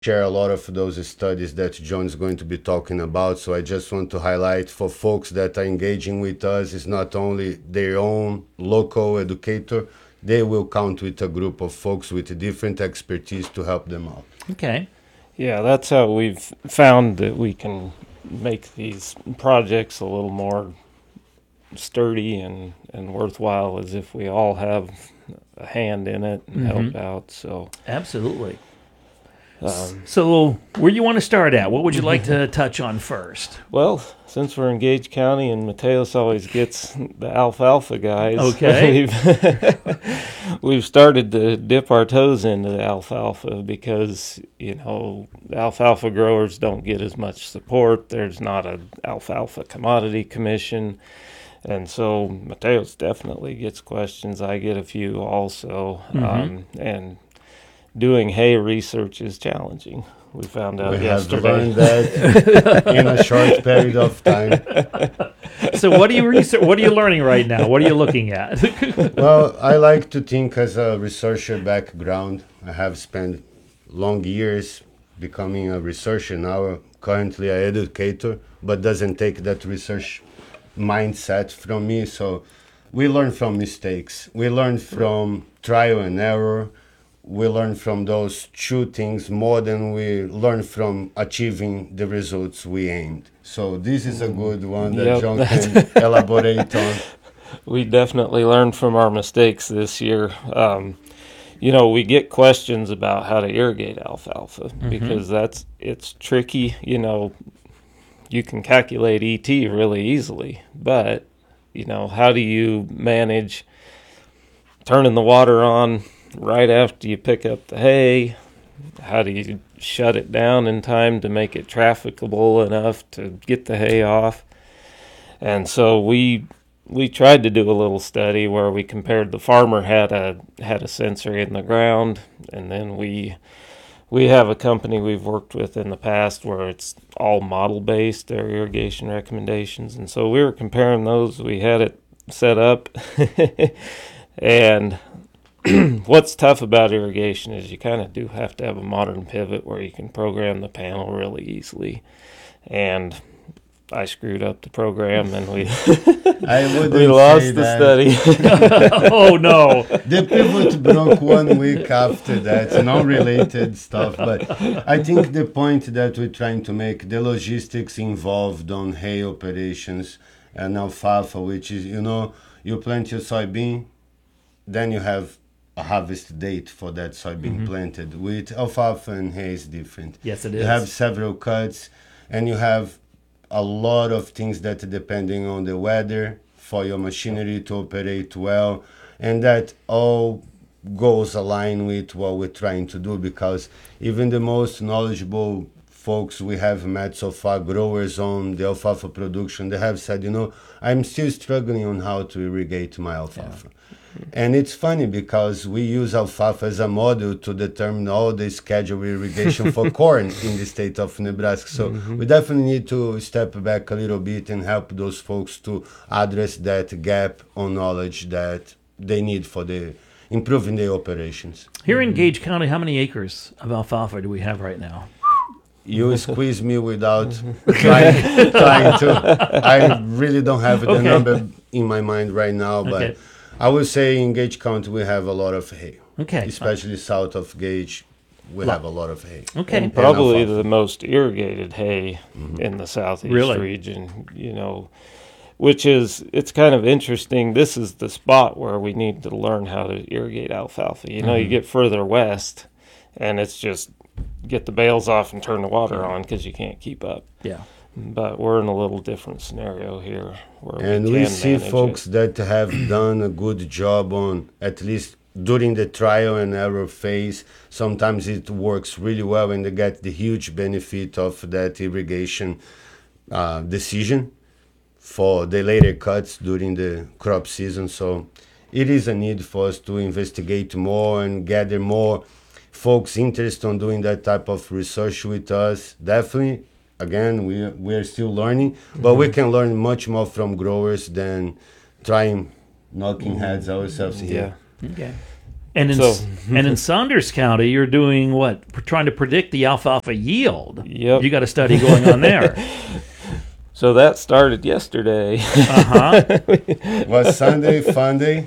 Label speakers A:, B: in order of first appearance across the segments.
A: share a lot of those studies that John is going to be talking about. So I just want to highlight for folks that are engaging with us, it's not only their own local educator, they will count with a group of folks with different expertise to help them out.
B: Okay.
C: Yeah, that's how we've found that we can make these projects a little more sturdy and worthwhile, as if we all have a hand in it and help out. So
B: Absolutely.
C: um,
B: So, where you want to start at? What would you like to touch on first?
C: well, since we're in Gage County and Mateos always gets the alfalfa guys,
B: Okay.
C: we've started to dip our toes into the alfalfa because, the alfalfa growers don't get as much support. There's not an alfalfa commodity commission. And so Mateos definitely gets questions. I get a few also. And doing hay research is challenging. We found out
A: We have
C: yesterday.
A: learned that in a short period of time.
B: So, what are you learning right now? What are you looking at?
A: Well, I like to think as a researcher background. I have spent long years becoming a researcher. Now, currently an educator, but doesn't take that research mindset from me. So we learn from mistakes. We learn from trial and error. We learn from those two things more than we learn from achieving the results we aimed. So this is a good one that
C: Yep.
A: John can elaborate on.
C: We definitely learned from our mistakes this year. We get questions about how to irrigate alfalfa because it's tricky. You can calculate ET really easily, but how do you manage turning the water on right after you pick up the hay? How do you shut it down in time to make it trafficable enough to get the hay off? And so we tried to do a little study where we compared the farmer had a sensor in the ground, and then we have a company we've worked with in the past where it's all model based, their irrigation recommendations, and so we were comparing those. We had it set up, and what's tough about irrigation is you kind of do have to have a modern pivot where you can program the panel really easily, and I screwed up the program and we
A: We
C: lost the study.
B: Oh no!
A: The pivot broke 1 week after that, non-related stuff. But I think the point that we're trying to make, the logistics involved on hay operations and alfalfa, which is, you plant your soybean, then you have a harvest date for that soybean planted. With alfalfa and hay is different.
B: Yes, it
A: You
B: is.
A: have several cuts, and you have a lot of things that depending on the weather for your machinery to operate well, and that all goes align with what we're trying to do, because even the most knowledgeable folks we have met so far, growers on the alfalfa production, they have said, I'm still struggling on how to irrigate my alfalfa. And it's funny because we use alfalfa as a model to determine all the scheduled irrigation for corn in the state of Nebraska. So we definitely need to step back a little bit and help those folks to address that gap on knowledge that they need for the improving their operations.
B: Here in Gage County, how many acres of alfalfa do we have right now?
A: You squeeze me without trying to. I really don't have the
B: Okay.
A: number in my mind right now, but
B: Okay.
A: I would say in Gage County we have a lot of hay.
B: Okay.
A: Especially south of Gage, we have a lot of hay.
B: Okay.
C: And probably
A: alfalfa.
C: the most irrigated hay in the southeast
B: Really?
C: region, which is, it's kind of interesting. This is the spot where we need to learn how to irrigate alfalfa. You get further west and it's just get the bales off and turn the water on because you can't keep up.
B: Yeah.
C: But we're in a little different scenario here where
A: And
C: we
A: we
C: can
A: see
C: manage
A: folks
C: it.
A: that have done a good job on, at least during the trial and error phase. Sometimes it works really well and they get the huge benefit of that irrigation decision for the later cuts during the crop season. So it is a need for us to investigate more and gather more folks interested on doing that type of research with us. Definitely, again, we're still learning, but we can learn much more from growers than trying knocking heads ourselves here.
C: Yeah.
B: Okay. And in
C: So-
B: and in Saunders County, you're doing what? Trying to predict the alfalfa yield.
C: Yep.
B: You got a study going on there.
C: So that started yesterday.
A: Was Sunday fun day?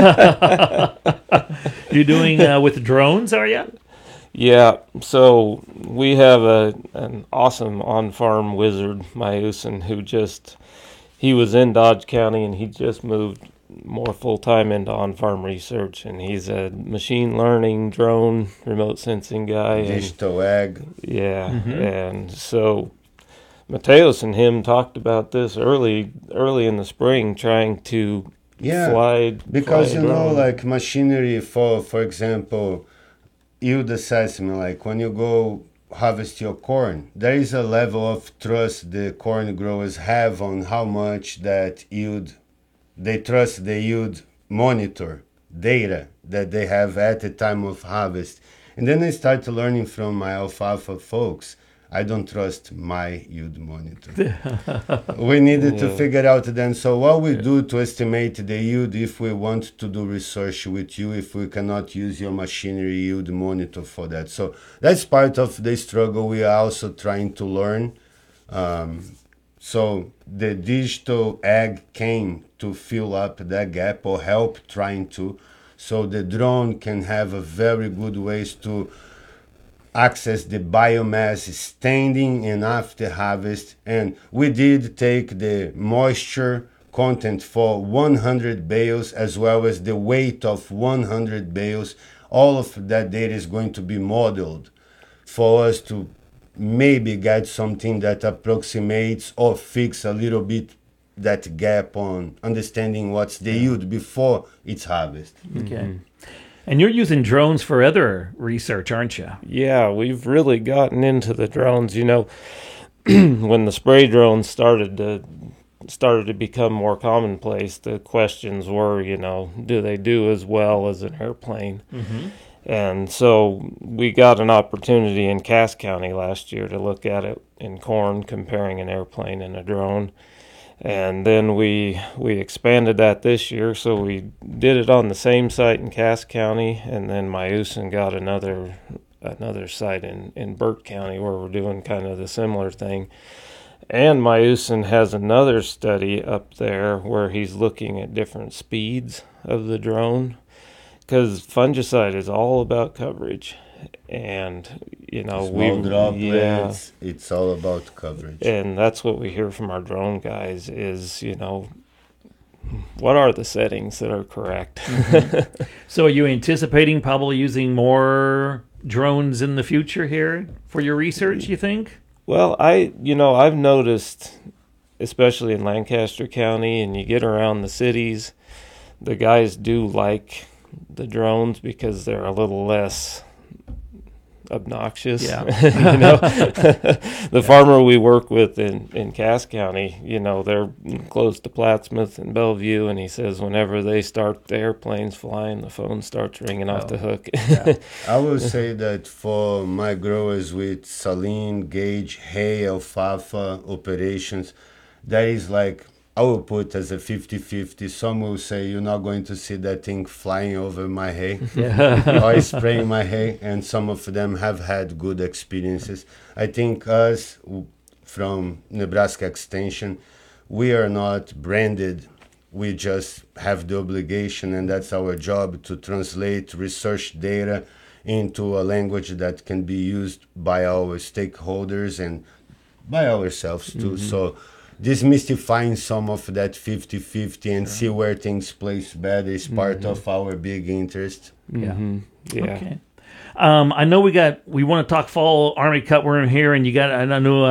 B: You're doing with drones, are you?
C: Yeah, so we have an awesome on-farm wizard, Mayusin, he was in Dodge County and he just moved more full-time into on-farm research, and he's a machine learning drone remote sensing guy. And,
A: Digital ag.
C: yeah, and so Mateos and him talked about this early in the spring, trying to
A: Yeah,
C: fly
A: because
C: fly
A: you
C: a
A: know,
C: drone.
A: like machinery for example, yield assessment. Like when you go harvest your corn, there is a level of trust the corn growers have on how much that yield. They trust the yield monitor data that they have at the time of harvest, and then I start learning from my alfalfa folks. I don't trust my yield monitor. We needed to
C: Yeah.
A: figure out then. So what we do to estimate the yield if we want to do research with you, if we cannot use your machinery yield monitor for that. So that's part of the struggle we are also trying to learn. So the digital ag came to fill up that gap or help trying to. So the drone can have a very good ways to access the biomass standing and after harvest. And we did take the moisture content for 100 bales as well as the weight of 100 bales. All of that data is going to be modeled for us to maybe get something that approximates or fix a little bit that gap on understanding what's the yield before it's harvest.
B: Okay. And you're using drones for other research, aren't you?
C: Yeah, we've really gotten into the drones. You know, when the spray drones started to become more commonplace, the questions were, you know, do they do as well as an airplane? And so we got an opportunity in Cass County last year to look at it in corn, comparing an airplane and a drone. And then we expanded that this year, so we did it on the same site in Cass County, and then Mayusin got another site in Burt County where we're doing kind of the similar thing. And Mayusin has another study up there where he's looking at different speeds of the drone, because fungicide is all about coverage. And, you know,
A: Small droplets,
C: yeah.
A: it's all about coverage.
C: And that's what we hear from our drone guys is, you know, what are the settings that are correct?
B: So are you anticipating probably using more drones in the future here for your research, you think?
C: Well, I've noticed, especially in Lancaster County, and you get around the cities, the guys do like the drones because they're a little less obnoxious.
B: Yeah.
C: You know, the farmer we work with in Cass County, you know, they're close to Plattsmouth and Bellevue, and he says whenever they start the airplanes flying, the phone starts ringing off the hook.
A: I will say that for my growers with saline, gauge, hay, alfalfa operations, that is like, I will put as a 50-50. Some will say you're not going to see that thing flying over my hay or spraying my hay, and some of them have had good experiences. I think us from Nebraska Extension, we are not branded. We just have the obligation, and that's our job, to translate research data into a language that can be used by our stakeholders and by ourselves too. So demystifying some of that 50-50 and see where things place better is part of our big interest.
B: Yeah.
C: Yeah.
B: Okay. I know we want to talk fall Army cutworm here, and I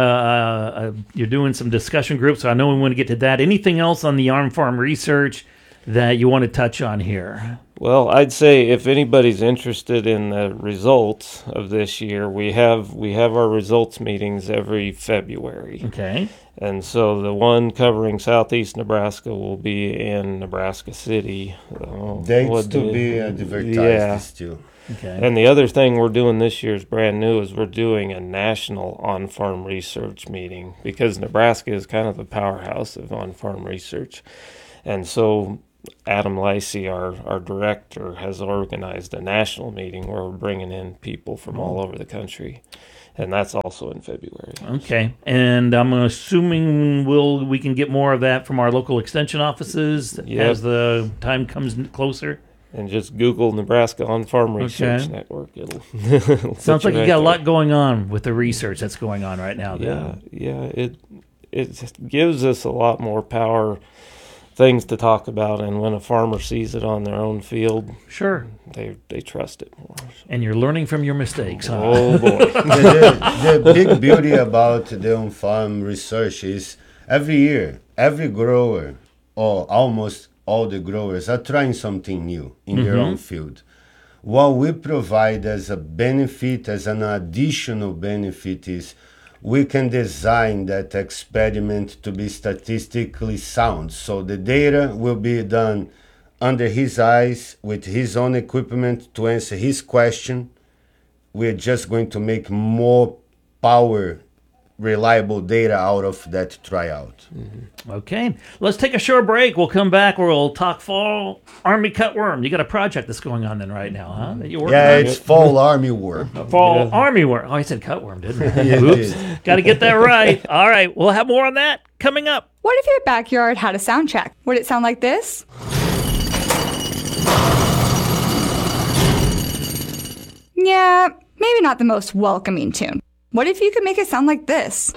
B: know you're doing some discussion groups, so I know we want to get to that. Anything else on the farm research that you want to touch on here?
C: Well, I'd say if anybody's interested in the results of this year, we have our results meetings every February.
B: Okay.
C: And so the one covering southeast Nebraska will be in Nebraska City.
A: Dates to be advertised still.
B: Okay.
C: And the other thing we're doing this year is brand new, is we're doing a national on-farm research meeting, because Nebraska is kind of the powerhouse of on-farm research. And so Adam Lacey, our director, has organized a national meeting where we're bringing in people from all over the country, and that's also in February.
B: Okay, and I'm assuming we can get more of that from our local extension offices as the time comes closer.
C: And just Google Nebraska On-Farm Research
B: Okay.
C: Network. It'll
B: Sounds like you
C: right
B: got a
C: there.
B: lot going on with the research that's going on right now.
C: Yeah. It gives us a lot more power, things to talk about, and when a farmer sees it on their own field,
B: Sure.
C: they trust it more.
B: And you're learning from your mistakes, huh?
C: Oh boy.
A: The big beauty about the on-farm research is every year, every grower, or almost all the growers, are trying something new in their own field. What we provide as a benefit, as an additional benefit, is we can design that experiment to be statistically sound. So the data will be done under his eyes with his own equipment to answer his question. We're just going to make more reliable data out of that tryout.
B: Okay, let's take a short break. We'll come back. We'll talk fall army cutworm. You got a project that's going on then right now, huh? That you're working
A: Yeah,
B: on?
A: it's fall army worm.
B: Fall army worm. Oh, I said cutworm, didn't I?
A: Yeah, it
B: Oops.
A: is.
B: Got to get that right. All right, we'll have more on that coming up.
D: What if your backyard had a sound check? Would it sound like this? Yeah, maybe not the most welcoming tune. What if you could make it sound like this?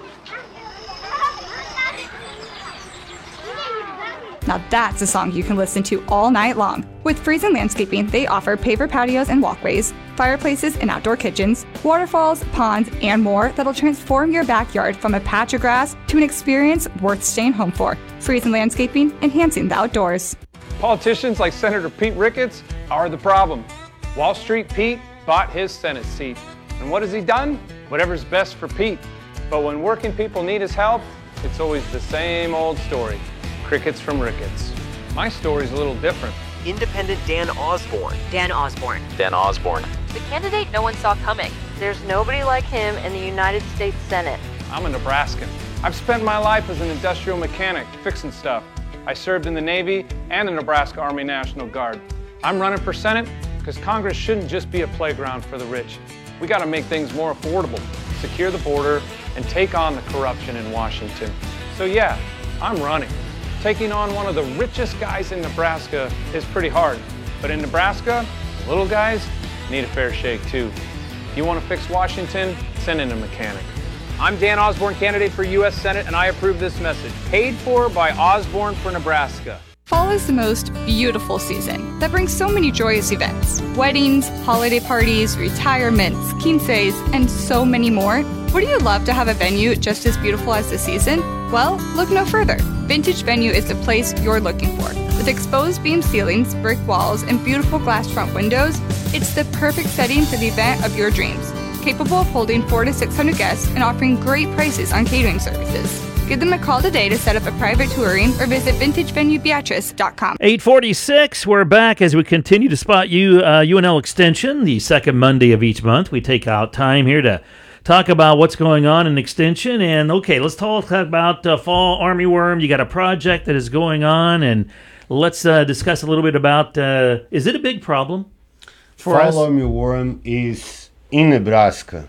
D: Now that's a song you can listen to all night long. With Friesen Landscaping, they offer paver patios and walkways, fireplaces and outdoor kitchens, waterfalls, ponds, and more that'll transform your backyard from a patch of grass to an experience worth staying home for. Friesen Landscaping, enhancing the outdoors.
E: Politicians like Senator Pete Ricketts are the problem. Wall Street Pete bought his Senate seat. And what has he done? Whatever's best for Pete. But when working people need his help, it's always the same old story. Crickets from Ricketts. My story's a little different.
F: Independent Dan Osborne.
G: Dan Osborne.
F: Dan Osborne.
G: The candidate no one saw coming. There's nobody like him in the United States Senate.
E: I'm a Nebraskan. I've spent my life as an industrial mechanic, fixing stuff. I served in the Navy and the Nebraska Army National Guard. I'm running for Senate because Congress shouldn't just be a playground for the rich. We got to make things more affordable, secure the border, and take on the corruption in Washington. So yeah, I'm running. Taking on one of the richest guys in Nebraska is pretty hard. But in Nebraska, little guys need a fair shake too. You want to fix Washington? Send in a mechanic. I'm Dan Osborne, candidate for U.S. Senate, and I approve this message. Paid for by Osborne for Nebraska.
D: Fall is the most beautiful season that brings so many joyous events. Weddings, holiday parties, retirements, quinceañeras, and so many more. Would you love to have a venue just as beautiful as the season? Well, look no further. Vintage Venue is the place you're looking for. With exposed beam ceilings, brick walls, and beautiful glass front windows, it's the perfect setting for the event of your dreams. Capable of holding 400 to 600 guests and offering great prices on catering services. Give them a call today to set up a private touring or visit vintagevenuebeatrice.com.
B: 8:46. We're back as we continue to spot you, UNL Extension, the second Monday of each month. We take out time here to talk about what's going on in Extension. And okay, let's talk about fall armyworm. You got a project that is going on, and let's discuss a little bit about, is it a big problem for us?
A: Fall armyworm is in Nebraska.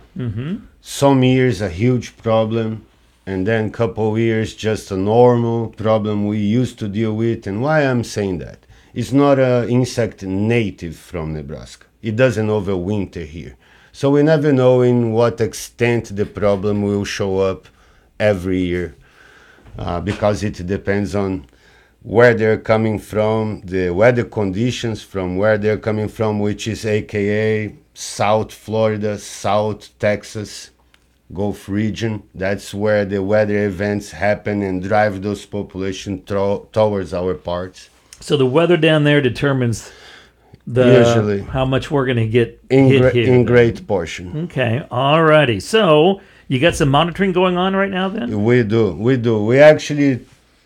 A: Some years a huge problem, and then couple years just a normal problem we used to deal with. And why I'm saying that? It's not an insect native from Nebraska. It doesn't overwinter here. So we never know in what extent the problem will show up every year because it depends on where they're coming from, the weather conditions from where they're coming from, which is AKA South Florida, South Texas, Gulf region. That's where the weather events happen and drive those populations towards our parts.
B: So the weather down there determines
A: Usually.
B: how much we're going to get
A: In,
B: hit here.
A: in great portion.
B: Okay, all righty. So you got some monitoring going on right now then?
A: We do. We actually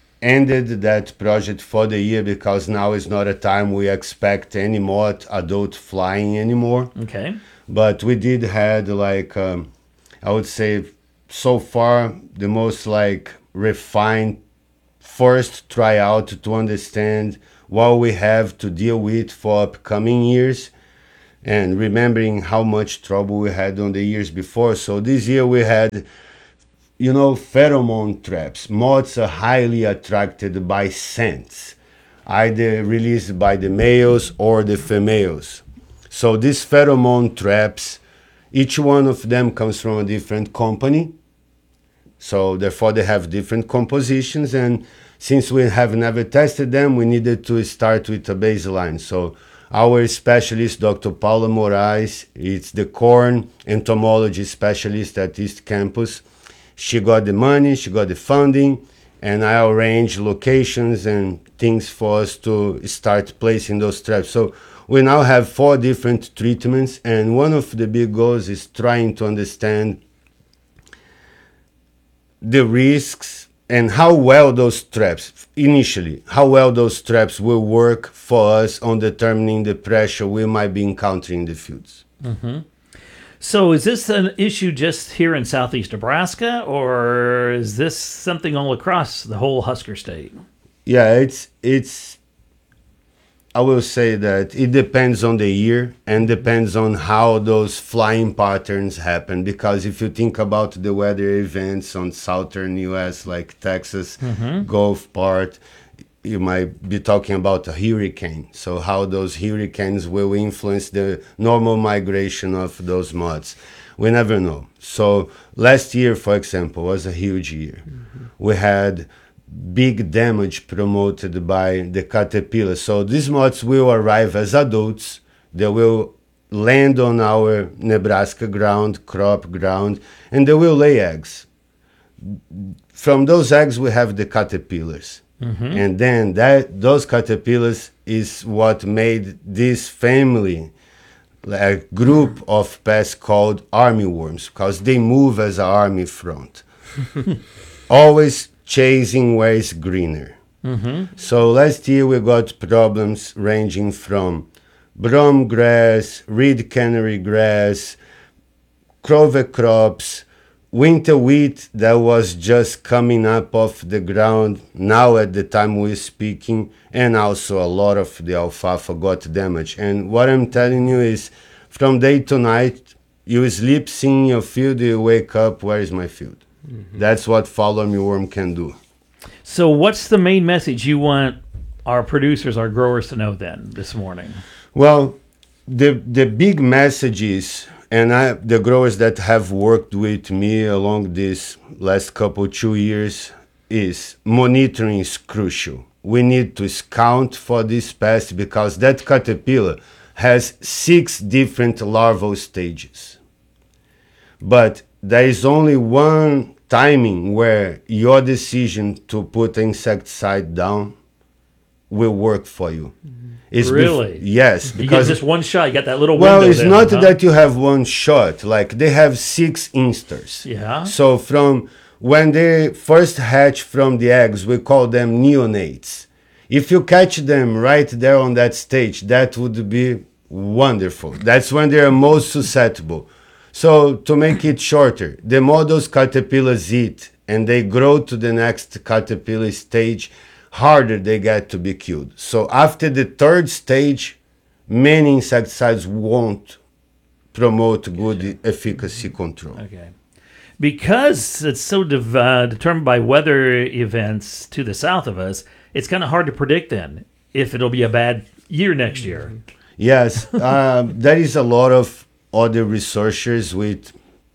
A: ended that project for the year because now is not a time we expect any more adult flying anymore.
B: Okay.
A: But we did had like, I would say so far the most like refined first tryout to understand what we have to deal with for upcoming years, and remembering how much trouble we had on the years before. So this year we had, pheromone traps. Moths are highly attracted by scents, either released by the males or the females. So these pheromone traps, each one of them comes from a different company. So therefore they have different compositions, and since we have never tested them, we needed to start with a baseline. So our specialist, Dr. Paula Moraes, is the corn entomology specialist at East Campus. She got the money, she got the funding, and I arranged locations and things for us to start placing those traps. So we now have 4 different treatments, and one of the big goals is trying to understand the risks and how well those traps will work for us on determining the pressure we might be encountering in the fields.
B: So is this an issue just here in southeast Nebraska, or is this something all across the whole Husker state?
A: Yeah, it's I will say that it depends on the year and depends on how those flying patterns happen. Because if you think about the weather events on southern U.S. like Texas, Gulf part, you might be talking about a hurricane. So how those hurricanes will influence the normal migration of those moths. We never know. So last year, for example, was a huge year. We had big damage promoted by the caterpillar. So these moths will arrive as adults. They will land on our Nebraska ground, crop ground, and they will lay eggs. From those eggs, we have the caterpillars. And then those caterpillars is what made this family, a group of pests called armyworms, because they move as an army front. Always chasing where it's greener. So last year we got problems ranging from brome grass, reed canary grass, clover crops, winter wheat that was just coming up off the ground now at the time we're speaking, and also a lot of the alfalfa got damaged. And what I'm telling you is, from day to night, you sleep seeing your field, you wake up, where is my field? That's what Fall Armyworm can do.
B: So what's the main message you want our producers, our growers to know then this morning?
A: Well, the big message is, and the growers that have worked with me along this last 2 years, is monitoring is crucial. We need to scout for this pest because that caterpillar has 6 different larval stages. But there is only one timing where your decision to put insecticide down will work for you. It's
B: really?
A: Yes.
B: You get just one shot. You got that little window.
A: Well, it's not that you have one shot. Like, they have 6 instars.
B: Yeah.
A: So from when they first hatch from the eggs, we call them neonates. If you catch them right there on that stage, that would be wonderful. That's when they are most susceptible. So to make it shorter, the more those caterpillars eat and they grow to the next caterpillar stage, harder they get to be killed. So after the 3rd stage, many insecticides won't promote good efficacy control.
B: Okay. Because it's so determined by weather events to the south of us, it's kind of hard to predict then if it'll be a bad year next year.
A: Yes, there is a lot of other researchers with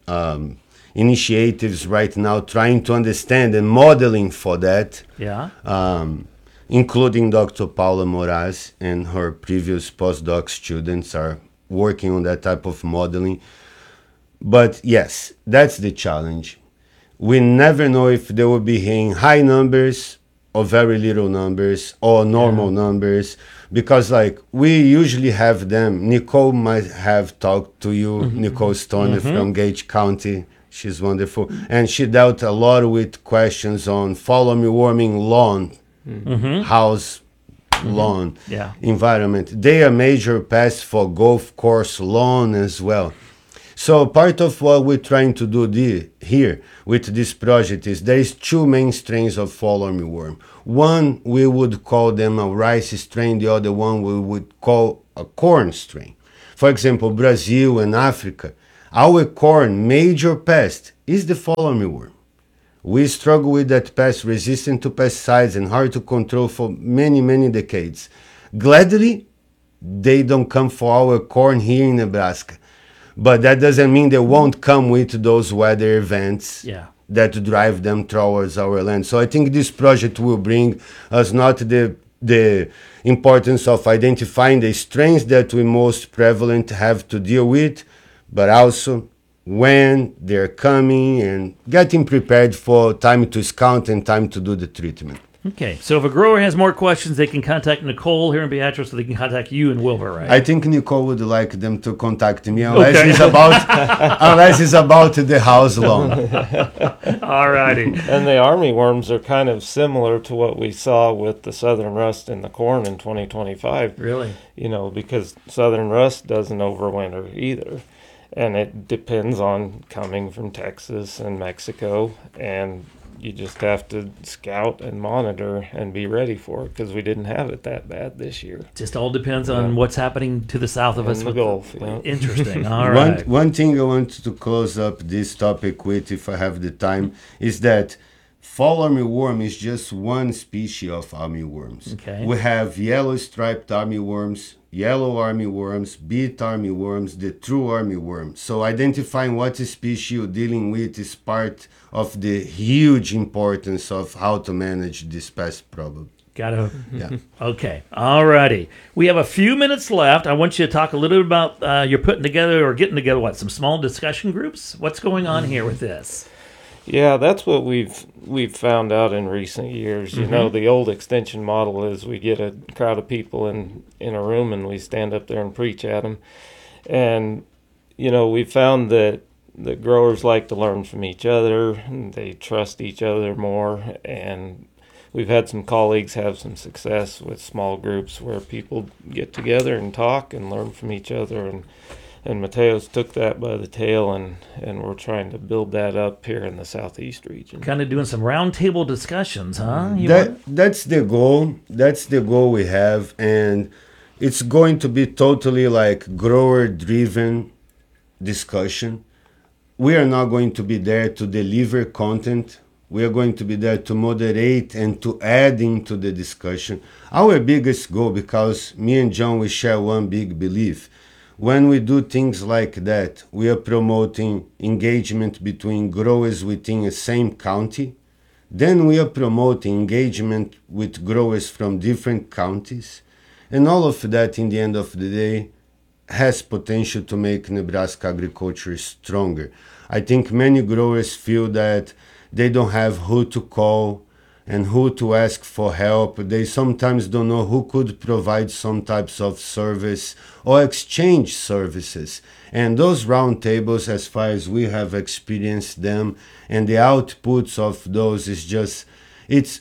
A: initiatives right now trying to understand and modeling for that.
B: Yeah.
A: Including Dr. Paula Moraes and her previous postdoc students are working on that type of modeling. But yes, that's the challenge. We never know if they will be in high numbers or very little numbers or normal numbers, because like we usually have them. Nicole might have talked to you, Nicole Stoner from Gage County. She's wonderful. And she dealt a lot with questions on fall armyworming lawn, house lawn environment. They are major pests for golf course lawn as well. So part of what we're trying to do here with this project is there is two main strains of fall armyworm. One we would call them a rice strain, the other one we would call a corn strain. For example, Brazil and Africa, our corn major pest is the fall armyworm. We struggle with that pest, resistant to pesticides and hard to control for many, many decades. Gladly, they don't come for our corn here in Nebraska. But that doesn't mean they won't come with those weather events that drive them towards our land. So I think this project will bring us not the importance of identifying the strains that we most prevalent have to deal with, but also when they're coming and getting prepared for time to scout and time to do the treatment.
B: Okay, so if a grower has more questions, they can contact Nicole here in Beatrice, or they can contact you in Wilbur, right?
A: I think Nicole would like them to contact me unless it's about the house loan.
B: All righty.
C: And the armyworms are kind of similar to what we saw with the southern rust in the corn in 2025.
B: Really?
C: You know, because southern rust doesn't overwinter either. And it depends on coming from Texas and Mexico, and you just have to scout and monitor and be ready for it, because we didn't have it that bad this year.
B: Just all depends on what's happening to the south of us.
C: In the Gulf.
B: Interesting. All right.
A: One thing I want to close up this topic with, if I have the time, is that fall armyworm is just one species of armyworms.
B: Okay.
A: We have yellow striped armyworms, yellow armyworms, beet armyworms, the true armyworm. So identifying what species you're dealing with is part of the huge importance of how to manage this pest problem.
B: Got to.
A: Yeah.
B: Okay. All righty. We have a few minutes left. I want you to talk a little bit about you're putting together or getting together, some small discussion groups? What's going on here with this?
C: Yeah, that's what we've found out in recent years. You know, the old extension model is we get a crowd of people in a room and we stand up there and preach at them. And, you know, we found that the growers like to learn from each other, and they trust each other more. And we've had some colleagues have some success with small groups where people get together and talk and learn from each other. And Mateos took that by the tail, and we're trying to build that up here in the southeast region.
B: Kind of doing some roundtable discussions, huh?
A: That's the goal. That's the goal we have, and it's going to be totally like grower-driven discussion. We are not going to be there to deliver content. We are going to be there to moderate and to add into the discussion. Our biggest goal, because me and John, we share one big belief. When we do things like that, we are promoting engagement between growers within the same county. Then we are promoting engagement with growers from different counties. And all of that, in the end of the day, has potential to make Nebraska agriculture stronger. I think many growers feel that they don't have who to call and who to ask for help. They sometimes don't know who could provide some types of service or exchange services. And those roundtables, as far as we have experienced them, and the outputs of those is just, it's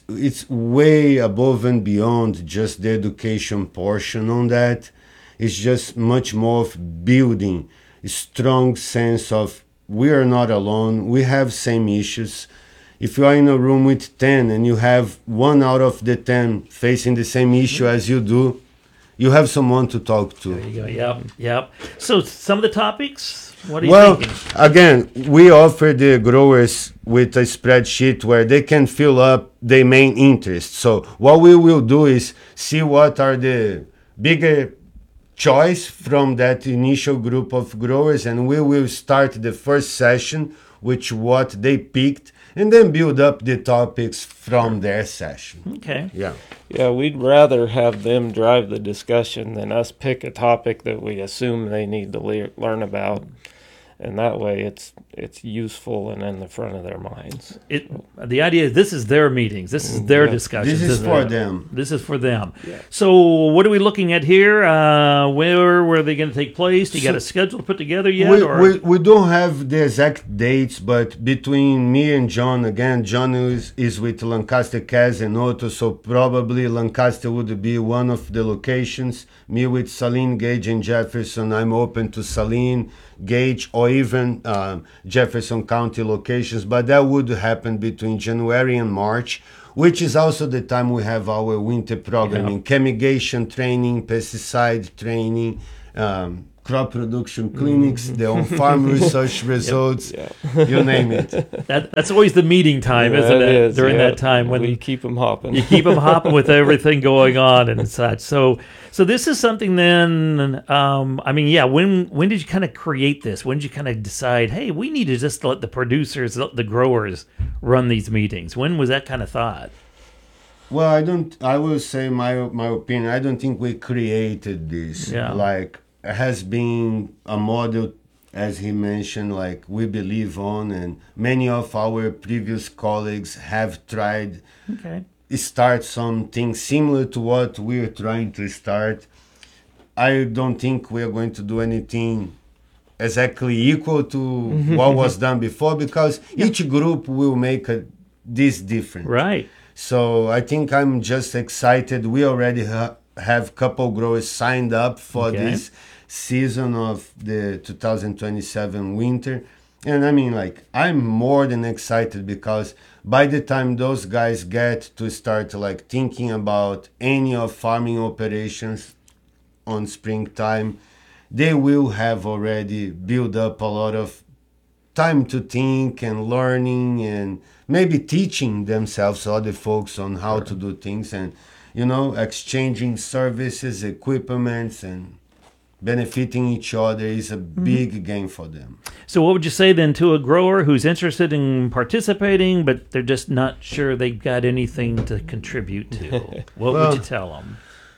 A: way above and beyond just the education portion on that. It's just much more of building a strong sense of we are not alone, we have same issues. If you are in a room with 10 and you have 1 out of the 10 facing the same issue as you do, you have someone to talk to.
B: There you go. Yep. So some of the topics, what are you thinking?
A: Again, we offer the growers with a spreadsheet where they can fill up their main interests. So what we will do is see what are the bigger choice from that initial group of growers, and we will start the first session with what they picked, and then build up the topics from their session.
B: Okay.
C: Yeah, we'd rather have them drive the discussion than us pick a topic that we assume they need to learn about. And that way it's useful and in the front of their minds.
B: The idea is this is their meetings. This is their discussions.
A: This is for them.
B: This is for them. So what are we looking at here? Where were they going to take place? Do you got a schedule to put together yet?
A: We don't have the exact dates, but between me and John, again, John is with Lancaster, Cass, and Otto, so probably Lancaster would be one of the locations. Me with Saline, Gage, and Jefferson. I'm open to Saline, Gage, or even Jefferson County locations, but that would happen between January and March, which is also the time we have our winter programming, chemigation training, pesticide training, crop production clinics, their own farm research results, you name it.
B: That's always the meeting time, isn't it? During that time when
C: we keep them hopping.
B: You keep them hopping with everything going on and such. So this is something then, when did you kind of create this? When did you kind of decide, hey, we need to just let the producers, let the growers run these meetings? When was that kind of thought?
A: Well, I will say my opinion. I don't think we created this. Like, it has been a model, as he mentioned, like we believe on, and many of our previous colleagues have tried start something similar to what we're trying to start. I don't think we're going to do anything exactly equal to what was done before, because each group will make this different.
B: Right.
A: So I think I'm just excited. We already have a couple growers signed up for this season of the 2027 winter. And I mean, like, I'm more than excited, because by the time those guys get to start like thinking about any of farming operations on springtime, they will have already built up a lot of time to think and learning and maybe teaching themselves, other folks, on how to do things, and, you know, exchanging services, equipments, and benefiting each other is a big gain for them.
B: So what would you say then to a grower who's interested in participating, but they're just not sure they've got anything to contribute to? What would you tell them?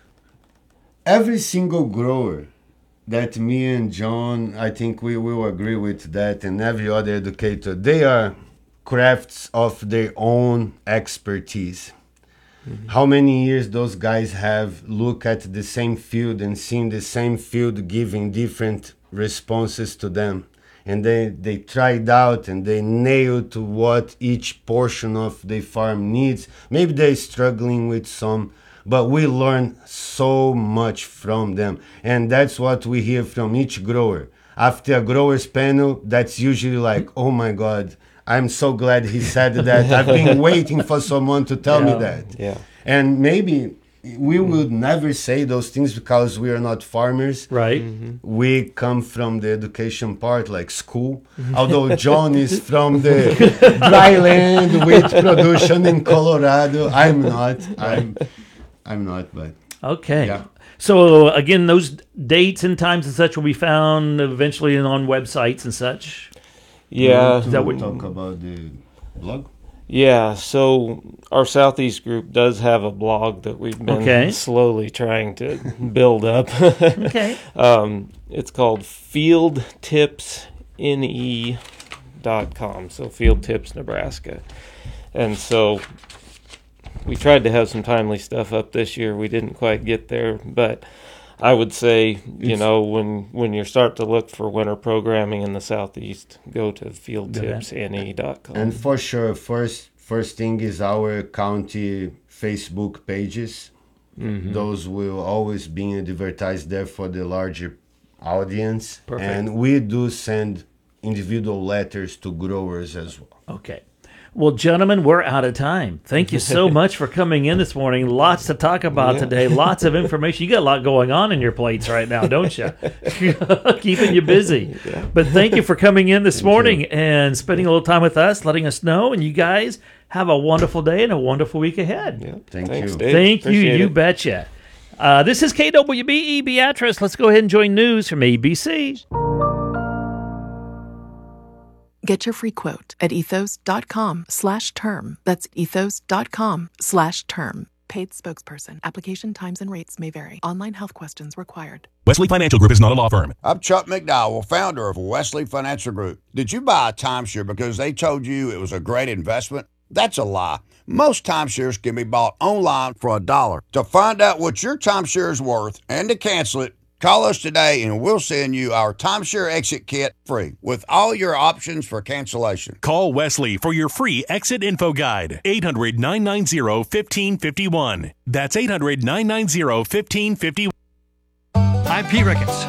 A: Every single grower that me and John, I think we will agree with that, and every other educator, they are crafts of their own expertise. How many years those guys have looked at the same field and seen the same field giving different responses to them. And they tried out and they nailed to what each portion of the farm needs. Maybe they're struggling with some, but we learn so much from them. And that's what we hear from each grower. After a growers panel, that's usually like, oh my God, I'm so glad he said that. I've been waiting for someone to tell me that.
C: Yeah.
A: And maybe we would never say those things because we are not farmers.
B: Right.
A: We come from the education part, like school. Although John is from the dry land with production in Colorado. I'm not. I'm not, but...
B: Okay.
A: Yeah.
B: So, again, those dates and times and such will be found eventually on websites and such?
C: Yeah.
A: Is that what talk about the blog?
C: Yeah, so our Southeast group does have a blog that we've been slowly trying to build up. It's called fieldtipsne.com, so Field Tips Nebraska. And so we tried to have some timely stuff up this year. We didn't quite get there, but I would say, you know, when you start to look for winter programming in the Southeast, go to fieldtipsne.com.
A: And for sure, first thing is our county Facebook pages. Those will always be advertised there for the larger audience.
B: Perfect.
A: And we do send individual letters to growers as well.
B: Okay. Well, gentlemen, we're out of time. Thank you so much for coming in this morning. Lots to talk about today. Lots of information. You got a lot going on in your plates right now, don't you? Keeping you busy. But thank you for coming in this morning and spending a little time with us, letting us know. And you guys have a wonderful day and a wonderful week ahead.
C: Yeah.
A: Thanks,
C: Dave.
B: Thank you.
C: Appreciate
B: You
C: it.
B: betcha. This is KWBE Beatrice. Let's go ahead and join news from ABC.
H: Get your free quote at ethos.com/term. That's ethos.com/term. Paid spokesperson. Application times and rates may vary. Online health questions required.
I: Wesley Financial Group is not a law firm.
J: I'm Chuck McDowell, founder of Wesley Financial Group. Did you buy a timeshare because they told you it was a great investment? That's a lie. Most timeshares can be bought online for $1. To find out what your timeshare is worth and to cancel it, call us today and we'll send you our timeshare exit kit free with all your options for cancellation.
I: Call Wesley for your free exit info guide. 800-990-1551. That's 800-990-1551.
K: I'm Pete Ricketts.